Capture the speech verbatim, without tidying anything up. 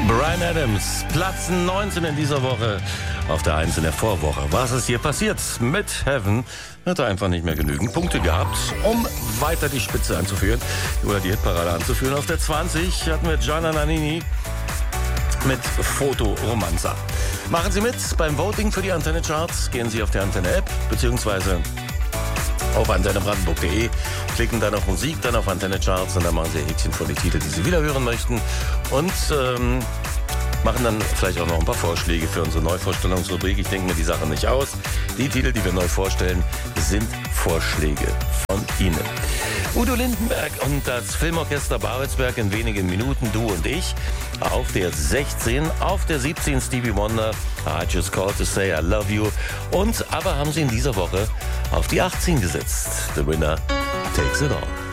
Bryan Adams, Platz neunzehn in dieser Woche, auf der eins in der Vorwoche. Was ist hier passiert? Mit Heaven hat er einfach nicht mehr genügend Punkte gehabt, um weiter die Spitze anzuführen oder die Hitparade anzuführen. Auf der zwanzig hatten wir Gianna Nannini mit Foto Romanza. Machen Sie mit beim Voting für die Antenne Charts. Gehen Sie auf die Antenne App beziehungsweise auf antenne brandenburg punkt de, klicken dann auf Musik, dann auf Antenne Charts und dann machen Sie ein Häkchen von den Titeln, die Sie wieder hören möchten und ähm, machen dann vielleicht auch noch ein paar Vorschläge für unsere Neuvorstellungsrubrik. Ich denke mir die Sache nicht aus. Die Titel, die wir neu vorstellen, sind Vorschläge von Ihnen. Udo Lindenberg und das Filmorchester Babelsberg in wenigen Minuten, du und ich. Auf der sechzehn, auf der siebzehn Stevie Wonder, I Just Called to Say I Love You. Und aber haben sie in dieser Woche auf die achtzehn gesetzt. The Winner Takes It All.